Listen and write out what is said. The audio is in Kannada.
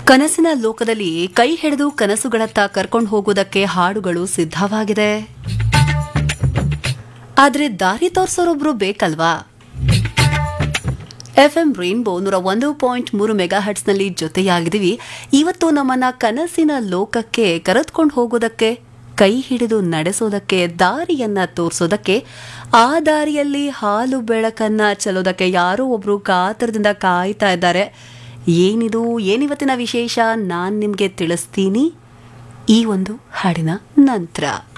ಕನಸಿನ ಲೋಕದಲ್ಲಿ ಕೈ ಹಿಡಿದು ಕನಸುಗಳತ್ತ ಕರ್ಕೊಂಡು ಹೋಗೋದಕ್ಕೆ ಹಾಡುಗಳು ಸಿದ್ಧವಾಗಿದೆ. ಆದ್ರೆ ದಾರಿ ತೋರ್ಸೋರೊಬ್ರು ಬೇಕಲ್ವಾ? FM rainbow 101.3 ಮೆಗಾಹರ್ಟ್ಸ್ನಲ್ಲಿ ಜೊತೆಯಾಗಿದ್ದೀವಿ. ಇವತ್ತು ನಮ್ಮನ್ನ ಕನಸಿನ ಲೋಕಕ್ಕೆ ಕರೆದುಕೊಂಡು ಹೋಗೋದಕ್ಕೆ, ಕೈ ಹಿಡಿದು ನಡೆಸೋದಕ್ಕೆ, ದಾರಿಯನ್ನ ತೋರಿಸೋದಕ್ಕೆ, ಆ ದಾರಿಯಲ್ಲಿ ಹಾಲು ಬೆಳಕನ್ನ ಚೆಲ್ಲೋದಕ್ಕೆ ಯಾರೋ ಒಬ್ರು ಕಾತರದಿಂದ ಕಾಯ್ತಾ ಇದ್ದಾರೆ. ಏನಿವತ್ತಿನ ವಿಶೇಷ ನಾನ್ ನಿಮ್ಗೆ ತಿಳಿಸ್ತೀನಿ ಈ ಒಂದು ಹಾಡಿನ ನಂತರ.